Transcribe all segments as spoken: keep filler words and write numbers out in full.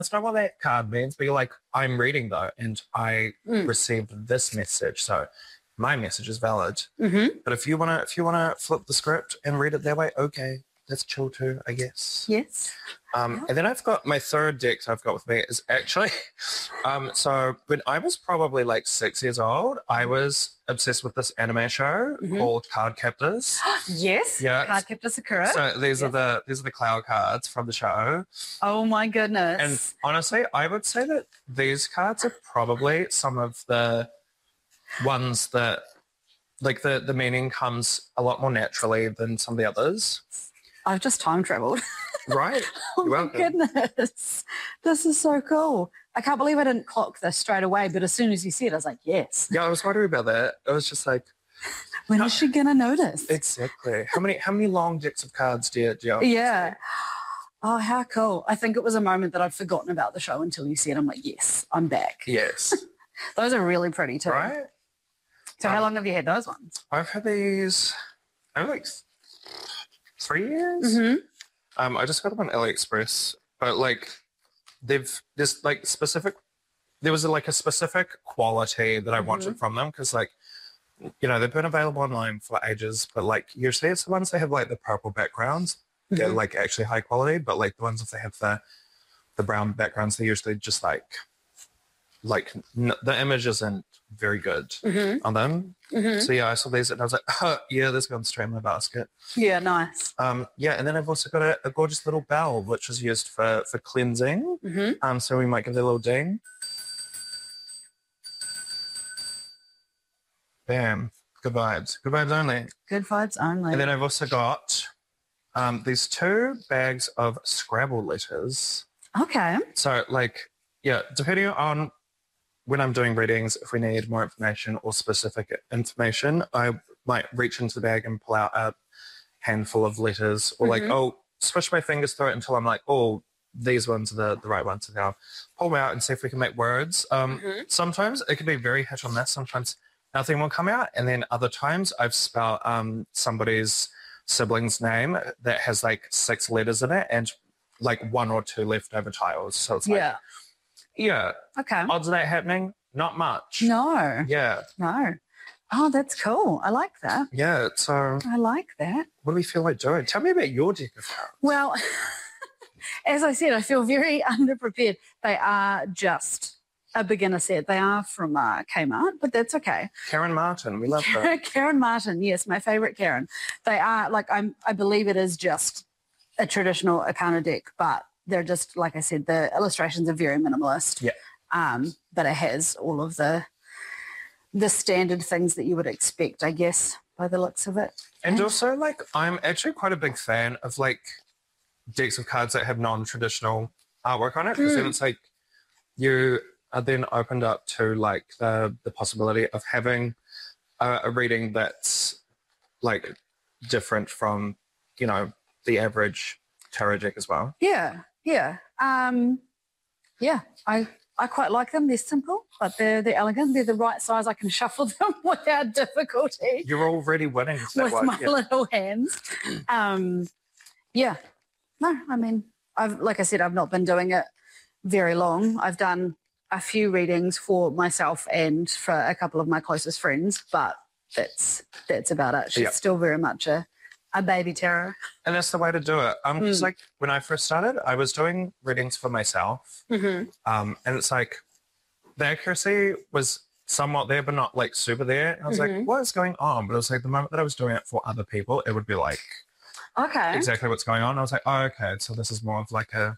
That's not what that card means, but you're like, I'm reading though, and I Mm. received this message, so my message is valid. Mm-hmm. But if you wanna, if you wanna flip the script and read it that way, okay, that's chill too, I guess. Yes. Um, Yeah. And then I've got my third deck I've got with me is actually, um, so when I was probably like six years old, I was obsessed with this anime show Mhm. called Card Captors. Yes. Yeah. Card Captor Sakura. So these Yes. are the these are the cloud cards from the show. Oh my goodness. And honestly, I would say that these cards are probably some of the ones that, like, the, the meaning comes a lot more naturally than some of the others. I've just time traveled. Right? Oh You're my welcome. goodness. This is so cool. I can't believe I didn't clock this straight away, but as soon as you said, I was like, yes. Yeah, I was wondering about that. I was just like, When is she gonna notice? exactly. How many how many long decks of cards do you, do you Yeah. Oh, how cool. I think it was a moment that I'd forgotten about the show until you said, I'm like, yes, I'm back. Yes. Those are really pretty too. Right? So how long have you had those ones? I've had these, I like three years. Mm-hmm. Um, I just got them on AliExpress, but like they've this like specific. There was like a specific quality that I Mm-hmm. wanted from them because like, you know, they've been available online for ages, but like usually it's the ones that have like the purple backgrounds. They're Mhm. like actually high quality, but like the ones if they have the the brown backgrounds, they're usually just like like n- the image isn't very good Mm-hmm. on them. Mm-hmm. So yeah, I saw these and I was like, oh, yeah, this goes straight in my basket. Yeah, nice. Um, yeah, and then I've also got a, a gorgeous little bell, which is used for, for cleansing. Mm-hmm. Um, so we might give it a little ding. Bam. Good vibes. Good vibes only. Good vibes only. And then I've also got um, these two bags of Scrabble letters. Okay. So, like, yeah, depending on when I'm doing readings, if we need more information or specific information, I might reach into the bag and pull out a handful of letters or like, Mhm. oh, swish my fingers through it until I'm like, oh, these ones are the, the right ones. And then I'll pull them out and see if we can make words. Um, Mhm. Sometimes it can be very hit or miss. Sometimes nothing will come out. And then other times I've spelled um, somebody's sibling's name that has like six letters in it and like one or two leftover tiles. So it's like, Yeah. yeah, Okay. odds of that happening, not much. No. Yeah, No. Oh, that's cool. I like that. yeah. So I like that. what do we feel like doing? Tell me about your deck of cards. Well, as I said, I feel very underprepared. They are just a beginner set. They are from uh, Kmart, but that's okay. Karen Martin, we love her. Karen Martin, yes, my favorite Karen. They are like I'm. I believe it is just a traditional Arcana deck, but they're just like I said. The illustrations are very minimalist. Yeah. Um, but it has all of the the standard things that you would expect, I guess, by the looks of it. And Yeah. also, like, I'm actually quite a big fan of like decks of cards that have non-traditional artwork on it, because then Mm. it's like you are then opened up to like the the possibility of having a, a reading that's like different from, you know, the average tarot deck as well. Yeah, yeah, um, yeah. I I quite like them. They're simple, but they're they're elegant. They're the right size. I can shuffle them without difficulty You're already winning. Is that with what- my yeah. little hands. Um, yeah. No, I mean, I've like I said, I've not been doing it very long. I've done a few readings for myself and for a couple of my closest friends, but that's that's about it. She's Yeah. still very much a a baby tarot. And that's the way to do it. Um, 'cause, Mm. like when I first started, I was doing readings for myself, Mm-hmm. um, and it's like the accuracy was somewhat there, but not like super there. And I was Mhm. like, what is going on? But it was like the moment that I was doing it for other people, it would be like Okay. exactly what's going on. I was like, oh, okay, so this is more of like a,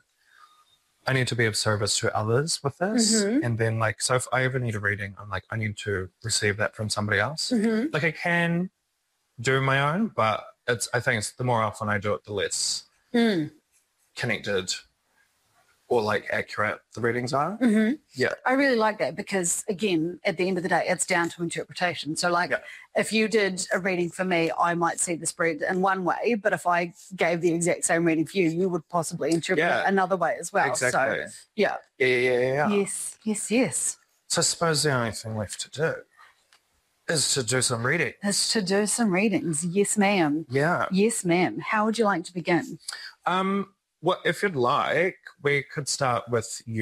I need to be of service to others with this. Mhm. And then like, so if I ever need a reading, I'm like, I need to receive that from somebody else. Mm-hmm. Like I can do my own, but it's, I think it's the more often I do it, the less Mm. connected or like accurate the readings are. Mm-hmm. Yeah. I really like that because, again, at the end of the day, it's down to interpretation. So, like, Yeah. if you did a reading for me, I might see the spread in one way, but if I gave the exact same reading for you, you would possibly interpret Yeah. it another way as well. Exactly. So, yeah. Yeah, yeah, yeah, yeah. Yes, yes, yes. So I suppose the only thing left to do is to do some reading. Is to do some readings. Yes, ma'am. Yeah. Yes, ma'am. How would you like to begin? Um, Well, if you'd like, we could start with you